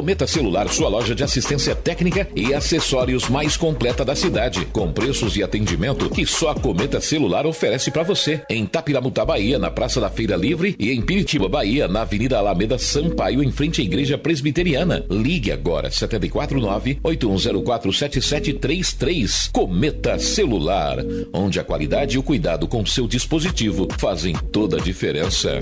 Cometa Celular, sua loja de assistência técnica e acessórios mais completa da cidade, com preços e atendimento que só a Cometa Celular oferece para você. Em Tapiramutá, Bahia, na Praça da Feira Livre, e em Piritiba, Bahia, na Avenida Alameda Sampaio, em frente à Igreja Presbiteriana. Ligue agora, 749-8104-7733. Cometa Celular, onde a qualidade e o cuidado com seu dispositivo fazem toda a diferença.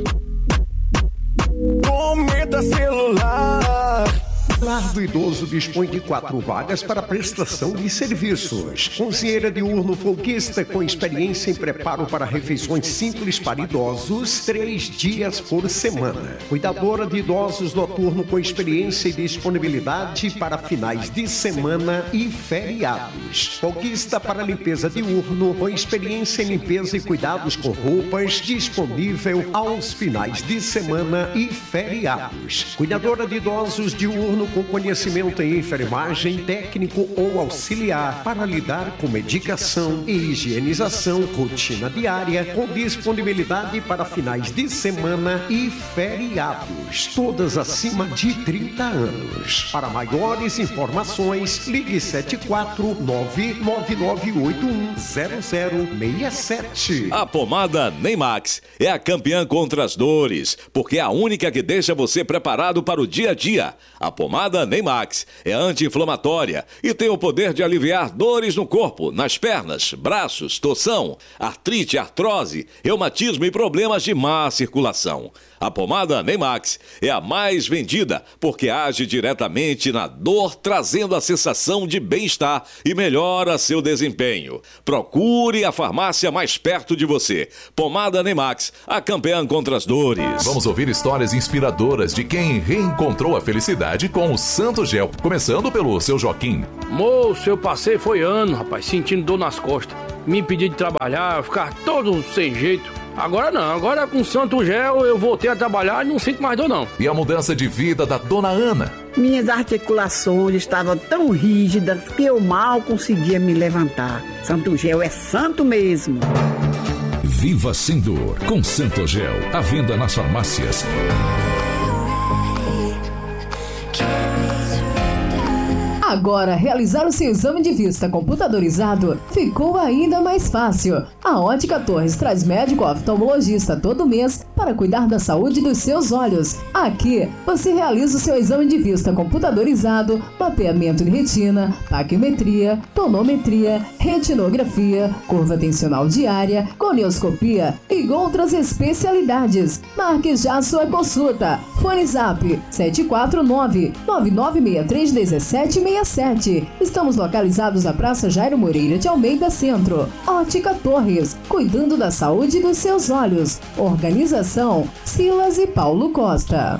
Cometa Celular. Lar do Idoso dispõe de 4 vagas para prestação de serviços. Cozinheira diurno folguista com experiência em preparo para refeições simples para idosos, 3 dias por semana. Cuidadora de idosos noturno com experiência e disponibilidade para finais de semana e feriados. Folguista para limpeza diurno com experiência em limpeza e cuidados com roupas, disponível aos finais de semana e feriados. Cuidadora de idosos diurno com conhecimento em enfermagem, técnico ou auxiliar para lidar com medicação e higienização, rotina diária, com disponibilidade para finais de semana e feriados. Todas acima de 30 anos. Para maiores informações, ligue 74999810067. A pomada Neymax é a campeã contra as dores, porque é a única que deixa você preparado para o dia a dia. A pomada Neymax é anti-inflamatória e tem o poder de aliviar dores no corpo, nas pernas, braços, torção, artrite, artrose, reumatismo e problemas de má circulação. A pomada Neymax é a mais vendida porque age diretamente na dor, trazendo a sensação de bem-estar e melhora seu desempenho. Procure a farmácia mais perto de você. Pomada Neymax, a campeã contra as dores. Vamos ouvir histórias inspiradoras de quem reencontrou a felicidade com o Santo Gel, começando pelo seu Joaquim. Moço, eu passei foi ano, rapaz, sentindo dor nas costas. Me impedi de trabalhar, ficar todo sem jeito. Agora não, agora com Santo Gel eu voltei a trabalhar e não sinto mais dor não. E a mudança de vida da dona Ana? Minhas articulações estavam tão rígidas que eu mal conseguia me levantar. Santo Gel é santo mesmo. Viva sem dor com Santo Gel, à venda nas farmácias. Agora, realizar o seu exame de vista computadorizado ficou ainda mais fácil. A Ótica Torres traz médico oftalmologista todo mês para cuidar da saúde dos seus olhos. Aqui, você realiza o seu exame de vista computadorizado, mapeamento de retina, taquimetria, tonometria, retinografia, curva tensional diária, gonioscopia e outras especialidades. Marque já a sua consulta. Fone Zap 749-9963-1767. Estamos localizados na Praça Jairo Moreira de Almeida Centro. Ótica Torres, cuidando da saúde dos seus olhos. Organização Silas e Paulo Costa.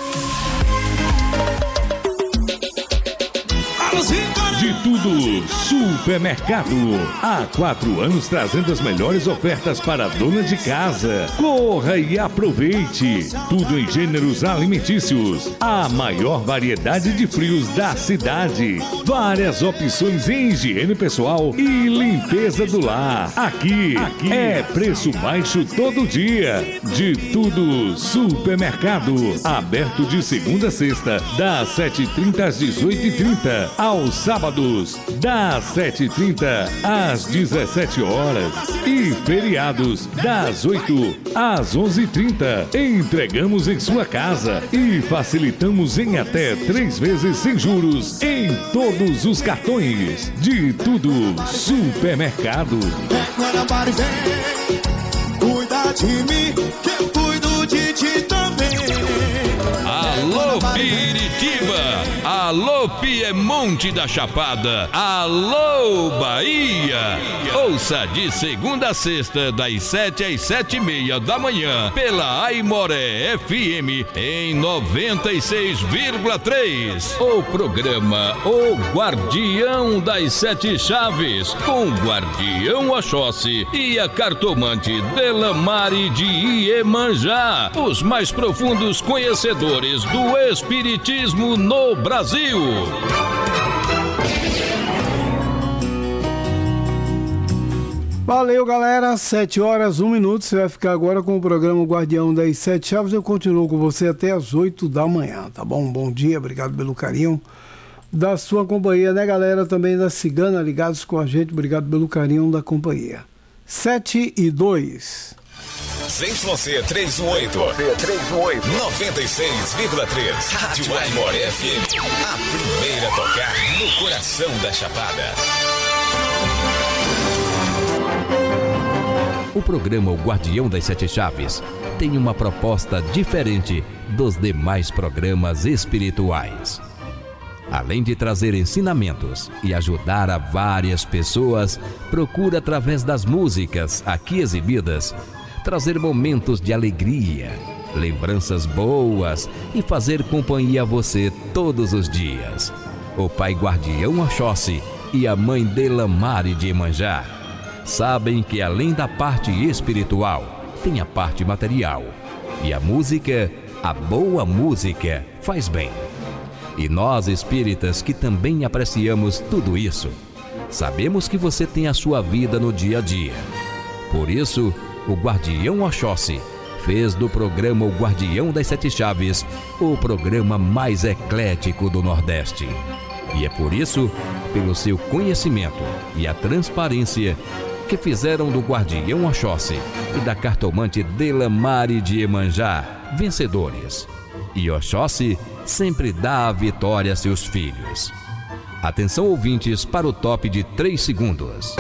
De tudo, Supermercado. Há 4 anos trazendo as melhores ofertas para a dona de casa. Corra e aproveite. Tudo em gêneros alimentícios. A maior variedade de frios da cidade. Várias opções em higiene pessoal e limpeza do lar. Aqui é preço baixo todo dia. De tudo, Supermercado. Aberto de segunda a sexta, das 7h30 às 18h30. Aos sábados, das 7h30 às 17 horas. E feriados, das 8 às 11h30. Entregamos em sua casa e facilitamos em até 3 vezes sem juros em todos os cartões. De tudo, Supermercado. Cuida de mim, que eu cuido de ti também. Alô, Piritiba! Alô, Piemonte da Chapada! Alô, Bahia! Ouça de segunda a sexta, das 7 às 7h30 da manhã, pela Aimoré FM em 96,3. O programa O Guardião das Sete Chaves, com o Guardião Oxóssi e a cartomante Delamare de Iemanjá, os mais profundos conhecedores do Espiritismo no Brasil. Valeu, galera. 7 horas, 1 minuto. Você vai ficar agora com o programa Guardião das 7 Chaves. Eu continuo com você até as 8 da manhã, tá bom? Bom dia, obrigado pelo carinho da sua companhia, né, galera? Também da Cigana, ligados com a gente. Obrigado pelo carinho da companhia. 7 e 2. ZYC 318. 96,3. Rádio Aimor FM. A primeira a tocar no coração da Chapada. O programa O Guardião das 7 Chaves tem uma proposta diferente dos demais programas espirituais. Além de trazer ensinamentos e ajudar a várias pessoas, procura, através das músicas aqui exibidas, trazer momentos de alegria, lembranças boas e fazer companhia a você todos os dias. O pai Guardião Oxóssi e a mãe Delamare de Iemanjá sabem que além da parte espiritual, tem a parte material. E a música, a boa música, faz bem. E nós espíritas que também apreciamos tudo isso, sabemos que você tem a sua vida no dia a dia. Por isso, o Guardião Oxóssi fez do programa O Guardião das 7 Chaves o programa mais eclético do Nordeste. E é por isso, pelo seu conhecimento e a transparência, que fizeram do Guardião Oxóssi e da cartomante Delamare de Iemanjá vencedores. E Oxóssi sempre dá a vitória a seus filhos. Atenção, ouvintes, para o top de 3 segundos.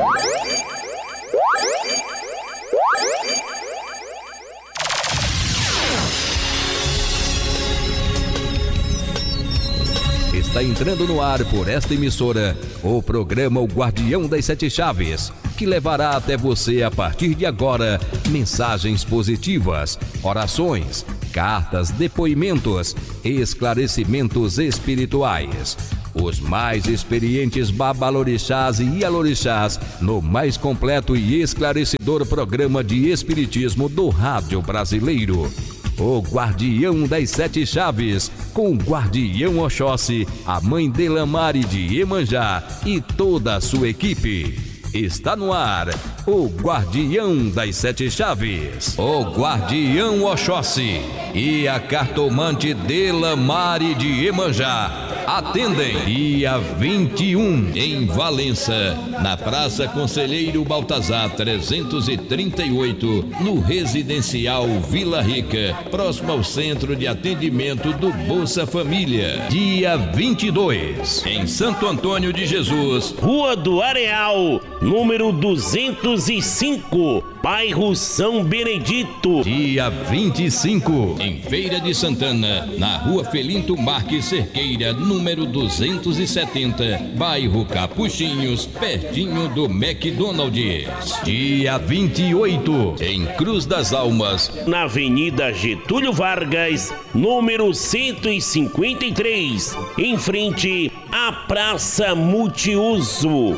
Está entrando no ar por esta emissora o programa O Guardião das 7 Chaves, que levará até você a partir de agora mensagens positivas, orações, cartas, depoimentos, esclarecimentos espirituais. Os mais experientes babalorixás e ialorixás no mais completo e esclarecedor programa de espiritismo do rádio brasileiro. O Guardião das 7 Chaves, com o Guardião Oxóssi, a mãe Delamare de Iemanjá e toda a sua equipe. Está no ar o Guardião das 7 Chaves, o Guardião Oxóssi e a cartomante Delamare de Iemanjá atendem dia 21 em Valença, na Praça Conselheiro Baltazar 338, no Residencial Vila Rica, próximo ao Centro de Atendimento do Bolsa Família. Dia 22 em Santo Antônio de Jesus, Rua do Areal, número 205, bairro São Benedito. Dia 25 em Feira de Santana, na Rua Felinto Marques Cerqueira, número 270, bairro Capuchinhos, pertinho do McDonald's. Dia 28 em Cruz das Almas, na Avenida Getúlio Vargas, número 153, em frente à Praça Multiuso.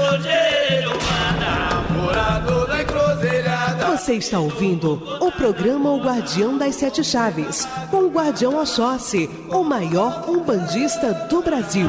Você está ouvindo o programa O Guardião das 7 Chaves, com o Guardião Oxóssi, o maior umbandista do Brasil.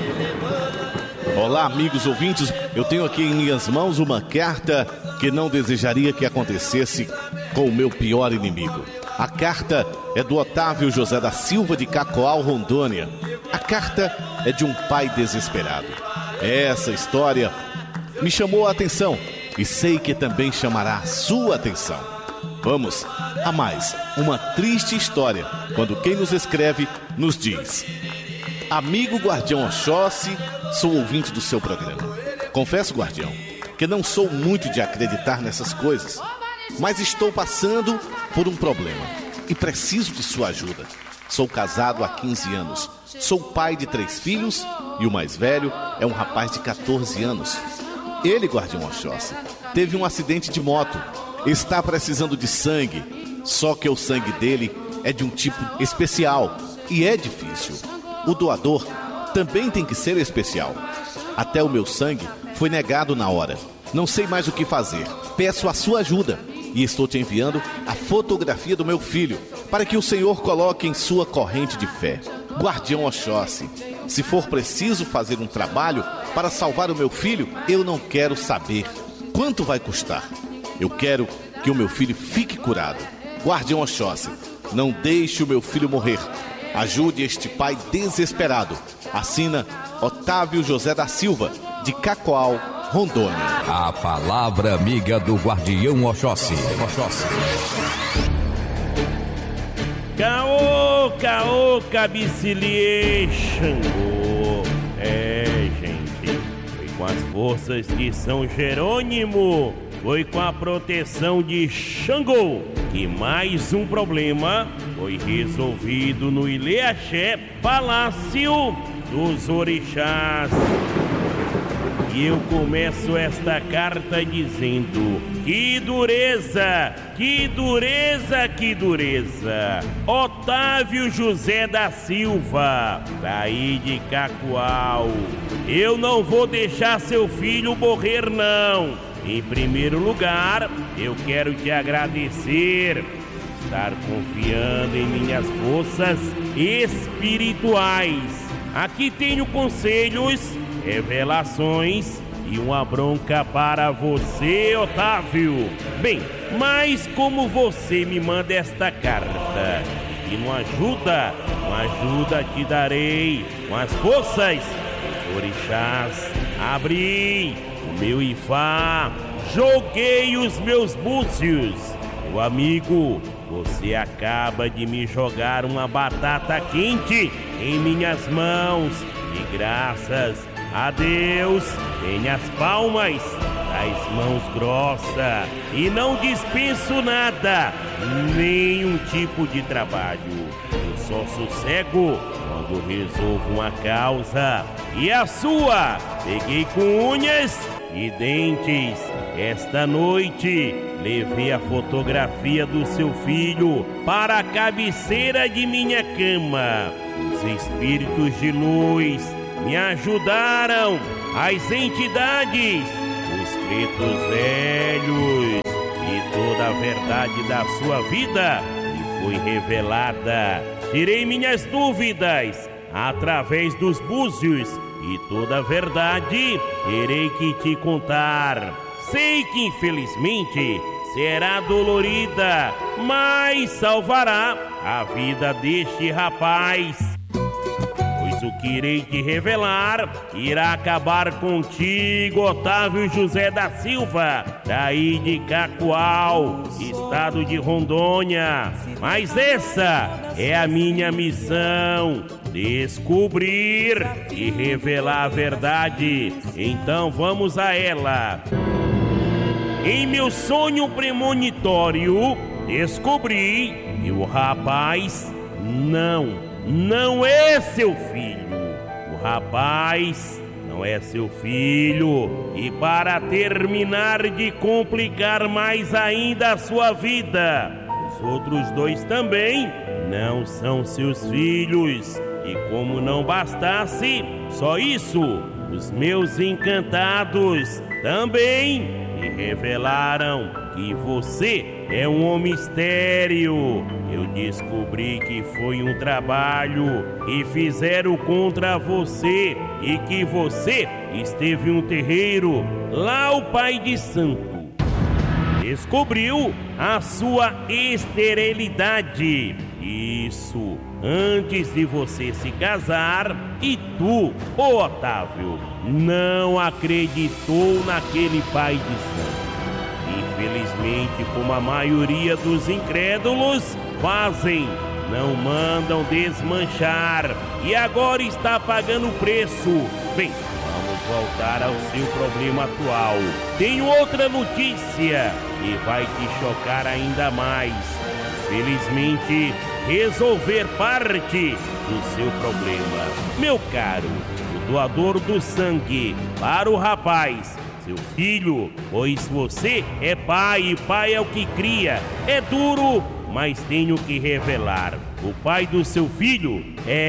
Olá, amigos ouvintes, eu tenho aqui em minhas mãos uma carta que não desejaria que acontecesse com o meu pior inimigo. A carta é do Otávio José da Silva de Cacoal, Rondônia. A carta é de um pai desesperado. Essa história me chamou a atenção e sei que também chamará a sua atenção. Vamos a mais uma triste história, quando quem nos escreve nos diz: amigo Guardião Oxóssi, sou ouvinte do seu programa. Confesso, Guardião, que não sou muito de acreditar nessas coisas, mas estou passando por um problema e preciso de sua ajuda. Sou casado há 15 anos, sou pai de 3 filhos e o mais velho é um rapaz de 14 anos. Ele, Guardião Oxóssi, teve um acidente de moto, está precisando de sangue, só que o sangue dele é de um tipo especial e é difícil. O doador também tem que ser especial. Até o meu sangue foi negado na hora. Não sei mais o que fazer. Peço a sua ajuda e estou te enviando a fotografia do meu filho para que o Senhor coloque em sua corrente de fé. Guardião Oxóssi, se for preciso fazer um trabalho para salvar o meu filho, eu não quero saber. quanto vai custar. Eu quero que o meu filho fique curado. Guardião Oxóssi, não deixe o meu filho morrer. Ajude este pai desesperado. Assina Otávio José da Silva, de Cacoal, Rondônia. A palavra amiga do Guardião Oxóssi. Caô, caô, cabiciliê, Xangô. Gente, foi com as forças de São Jerônimo, foi com a proteção de Xangô, que mais um problema foi resolvido no Ilê-Axé, Palácio dos Orixás. E eu começo esta carta dizendo: que dureza, que dureza, que dureza. Otávio José da Silva, daí de Cacoal. Eu não vou deixar seu filho morrer, não. Em primeiro lugar, eu quero te agradecer por estar confiando em minhas forças espirituais. Aqui tenho conselhos, revelações e uma bronca para você, Otávio. Bem, mas como você me manda esta carta e não ajuda te darei com as forças dos orixás. Abri o meu Ifá, joguei os meus búzios. Meu amigo, você acaba de me jogar uma batata quente em minhas mãos e graças a Deus, tem as palmas das mãos grossas e não dispenso nada, nenhum tipo de trabalho. Eu só sossego quando resolvo uma causa. E a sua? Peguei com unhas e dentes. Esta noite, levei a fotografia do seu filho para a cabeceira de minha cama. Os espíritos de luz me ajudaram, as entidades, os pretos velhos, e toda a verdade da sua vida me foi revelada. Tirei minhas dúvidas através dos búzios e toda a verdade terei que te contar. Sei que infelizmente será dolorida, mas salvará a vida deste rapaz. O que irei te revelar irá acabar contigo, Otávio José da Silva, daí de Cacoal, estado de Rondônia. Mas essa é a minha missão: descobrir e revelar a verdade. Então vamos a ela. Em meu sonho premonitório, descobri que o rapaz não é seu filho. O rapaz não é seu filho. E para terminar de complicar mais ainda a sua vida, os outros dois também não são seus filhos. E como não bastasse só isso, os meus encantados também me revelaram que você é um homem estéril. Eu descobri que foi um trabalho e fizeram contra você e que você esteve em um terreiro, lá o pai de santo descobriu a sua esterilidade. Isso antes de você se casar, e tu, ô Otávio, não acreditou naquele pai de santo. Infelizmente, como a maioria dos incrédulos fazem, não mandam desmanchar e agora está pagando o preço. Bem, vamos voltar ao seu problema atual. Tenho outra notícia e vai te chocar ainda mais. Felizmente, resolver parte do seu problema. Meu caro, o doador do sangue para o rapaz, seu filho, pois você é pai e pai é o que cria. É duro, mas tenho que revelar. O pai do seu filho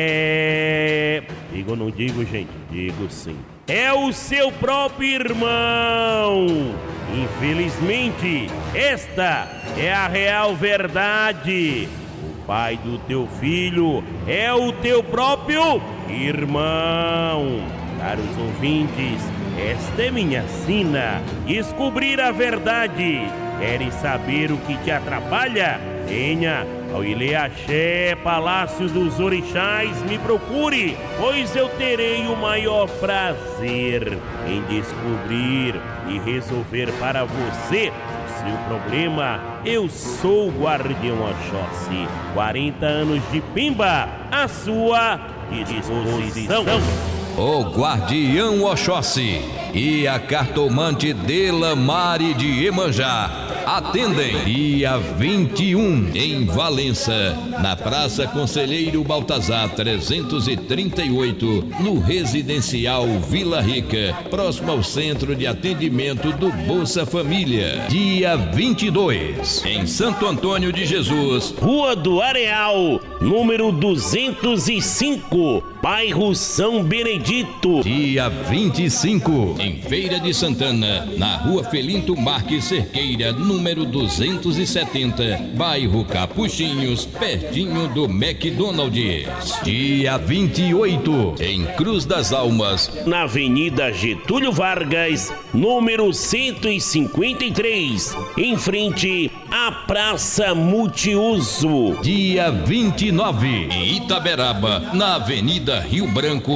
é... Digo ou não digo, gente? Digo sim. É o seu próprio irmão. Infelizmente, esta é a real verdade. O pai do teu filho é o teu próprio irmão. Caros ouvintes, esta é minha sina. Descobrir a verdade. Queres saber o que te atrapalha? Venha ao Ileaxé, Palácio dos Orixás, me procure, pois eu terei o maior prazer em descobrir e resolver para você o seu problema. Eu sou o Guardião Oxóssi, 40 anos de Pimba, à sua disposição. O Guardião Oxóssi e a cartomante Delamare de Iemanjá atendem dia 21 em Valença, na Praça Conselheiro Baltazar 338, no Residencial Vila Rica, próximo ao Centro de Atendimento do Bolsa Família. Dia 22 em Santo Antônio de Jesus, Rua do Areal, número 205, bairro São Benedito. Dia 25 em Feira de Santana, na Rua Felinto Marques Cerqueira, número 270, bairro Capuchinhos, pertinho do McDonald's. Dia 28 em Cruz das Almas, na Avenida Getúlio Vargas, número 153, em frente à Praça Multiuso. Dia 29 em Itaberaba, na Avenida Rio Branco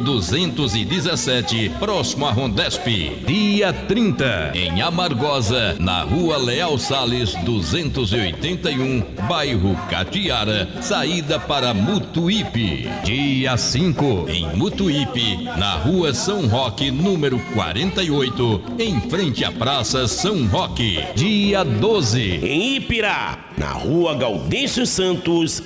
1217, próximo a Rondesp. Dia 30 em Amargosa, na Rua Leal Salles 281, bairro Catiara, saída para Mutuípe. Dia 5 em Mutuípe, na Rua São Roque, número 48, em frente à Praça São Roque. Dia 12 em Ipirá, na Rua Gaudêncio Santos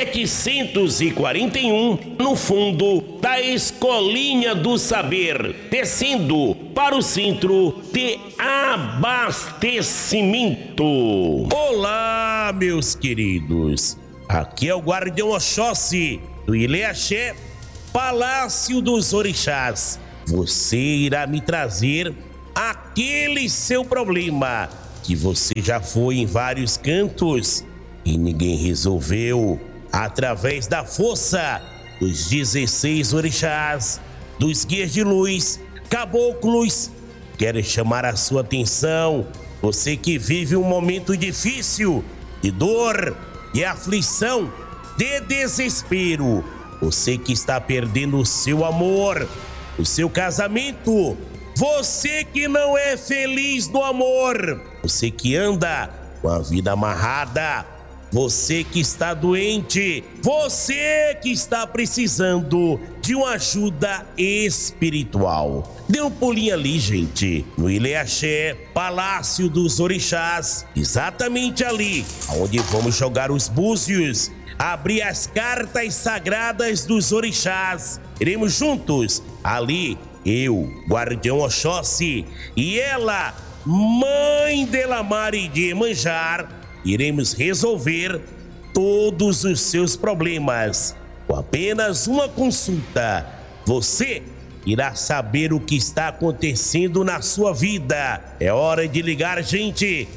741, no fundo da Escolinha do Saber, descendo para o centro de abastecimento. Olá, meus queridos, aqui é o Guardião Oxóssi do Ileaxé, Palácio dos Orixás. Você irá me trazer aquele seu problema que você já foi em vários cantos e ninguém resolveu, através da força dos 16 orixás, dos guias de luz, caboclos. Quero chamar a sua atenção, você que vive um momento difícil, de dor, de aflição, de desespero, você que está perdendo o seu amor, o seu casamento, você que não é feliz no amor, você que anda com a vida amarrada, você que está doente, você que está precisando de uma ajuda espiritual. Dê um pulinho ali, gente, no Ileaxé, Palácio dos Orixás, exatamente ali, onde vamos jogar os búzios, abrir as cartas sagradas dos orixás. Iremos juntos ali, eu, Guardião Oxóssi, e ela, Mãe Delamare de Iemanjá, iremos resolver todos os seus problemas. Com apenas uma consulta, você irá saber o que está acontecendo na sua vida. É hora de ligar, gente.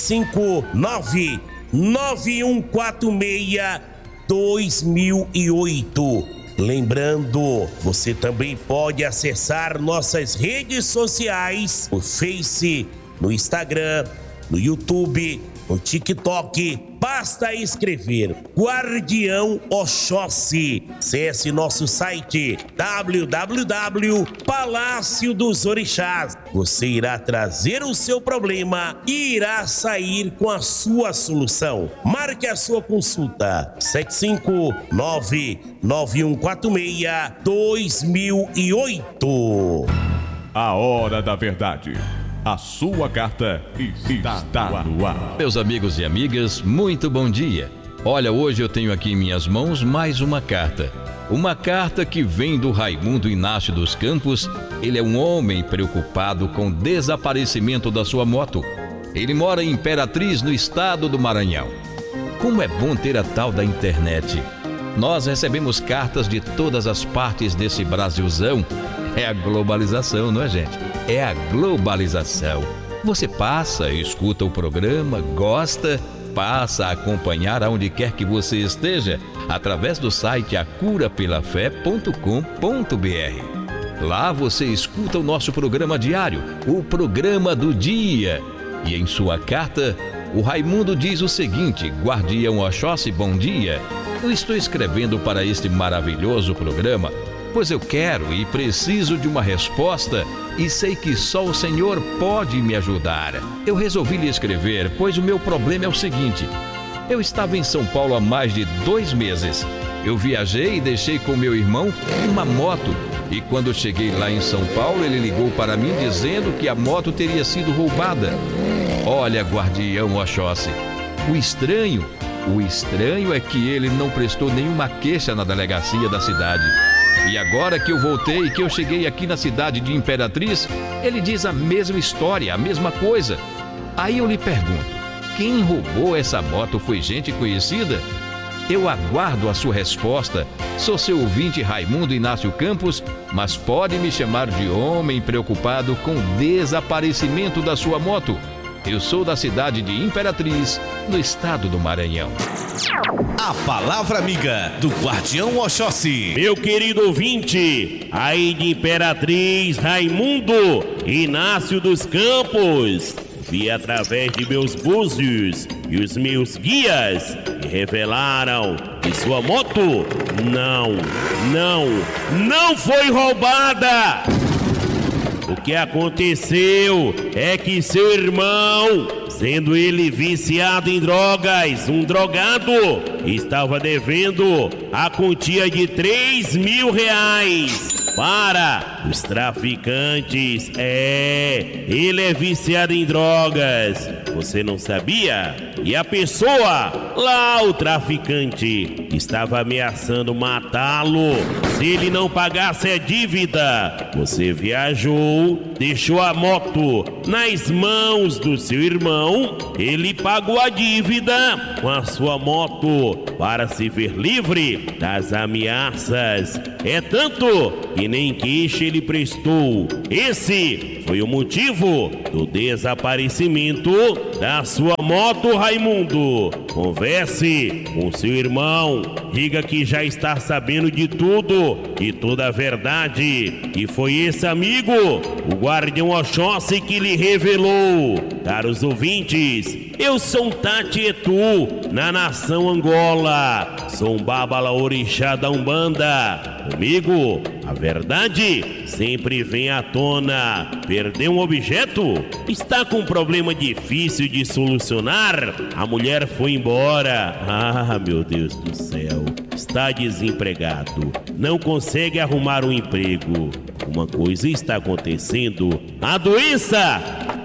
759-9146-2008. Lembrando, você também pode acessar nossas redes sociais, no Face, no Instagram, no YouTube, no TikTok. Basta escrever Guardião Oxóssi. Acesse nosso site www.Palácio dos Orixás. Você irá trazer o seu problema e irá sair com a sua solução. Marque a sua consulta. 759-9146-2008. A hora da verdade. A sua carta está no ar. Meus amigos e amigas, muito bom dia. Olha, hoje eu tenho aqui em minhas mãos mais uma carta. Uma carta que vem do Raimundo Inácio dos Campos. Ele é um homem preocupado com o desaparecimento da sua moto. Ele mora em Imperatriz, no estado do Maranhão. Como é bom ter a tal da internet. Nós recebemos cartas de todas as partes desse Brasilzão. É a globalização, não é, gente? É a globalização. Você passa, escuta o programa, gosta, passa a acompanhar aonde quer que você esteja, através do site acurapelafé.com.br. Lá você escuta o nosso programa diário, o Programa do Dia. E em sua carta, o Raimundo diz o seguinte: Guardião Oxóssi, bom dia. Eu estou escrevendo para este maravilhoso programa, pois eu quero e preciso de uma resposta e sei que só o Senhor pode me ajudar. Eu resolvi lhe escrever, pois o meu problema é o seguinte: eu estava em São Paulo há mais de 2 meses. Eu viajei e deixei com meu irmão uma moto. E quando cheguei lá em São Paulo, ele ligou para mim dizendo que a moto teria sido roubada. Olha, Guardião Oxóssi, o estranho é que ele não prestou nenhuma queixa na delegacia da cidade. E agora que eu voltei e que eu cheguei aqui na cidade de Imperatriz, ele diz a mesma história, a mesma coisa. Aí eu lhe pergunto, quem roubou essa moto foi gente conhecida? Eu aguardo a sua resposta. Sou seu ouvinte Raimundo Inácio Campos, mas pode me chamar de homem preocupado com o desaparecimento da sua moto. Eu sou da cidade de Imperatriz, no estado do Maranhão. A palavra amiga do Guardião Oxóssi. Meu querido ouvinte, aí de Imperatriz, Raimundo Inácio dos Campos, vi através de meus búzios e os meus guias me revelaram que sua moto não foi roubada. O que aconteceu é que seu irmão, sendo ele viciado em drogas, um drogado, estava devendo a quantia de R$3.000 para os traficantes. Ele é viciado em drogas. Você não sabia? E a pessoa, lá o traficante, estava ameaçando matá-lo se ele não pagasse a dívida. Você viajou, deixou a moto nas mãos do seu irmão, ele pagou a dívida com a sua moto para se ver livre das ameaças. É tanto que nem queixa ele prestou. Esse foi o motivo do desaparecimento da sua moto, Raimundo. Converse com seu irmão, diga que já está sabendo de tudo e toda a verdade. E foi esse amigo, o Guardião Oxóssi, que lhe revelou. Caros ouvintes, eu sou um Tati Etu, na nação Angola. Sou um Babala Orixá da Umbanda. Comigo, a verdade sempre vem à tona. Perdeu um objeto? Está com um problema difícil de solucionar? A mulher foi embora. Ah, meu Deus do céu. Está desempregado. Não consegue arrumar um emprego. Uma coisa está acontecendo. A doença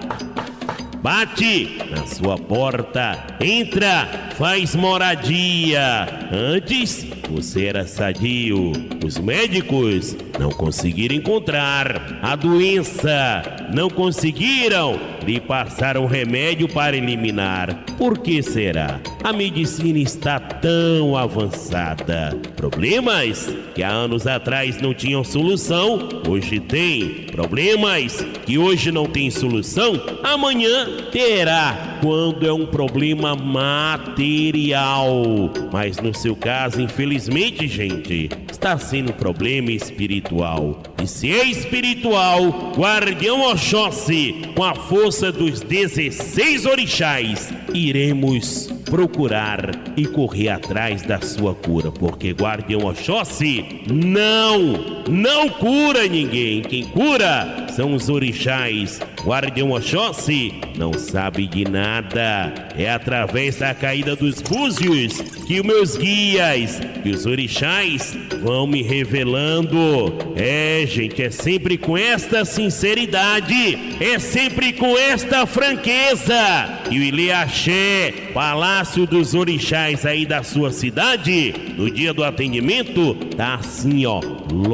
bate na sua porta. Entra, faz moradia. Antes você era sadio. Os médicos não conseguiram encontrar a doença. Não conseguiram lhe passar um remédio para eliminar. Por que será? A medicina está tão avançada. Problemas que há anos atrás não tinham solução, hoje tem. Problemas que hoje não tem solução, amanhã terá, quando é um problema material. Mas no seu caso, infelizmente, gente, está sendo um problema espiritual. E se é espiritual, Guardião Oxóssi, com a força dos 16 orixás, iremos procurar e correr atrás da sua cura, porque Guardião Oxóssi não cura ninguém. Quem cura são os orixás. Guardião Oxóssi não sabe de nada. É através da caída dos búzios que os meus guias e os orixás vão me revelando. Gente, é sempre com esta sinceridade, é sempre com esta franqueza. E o Ilê Axé, Palácio dos Orixás aí da sua cidade, no dia do atendimento, tá assim, ó,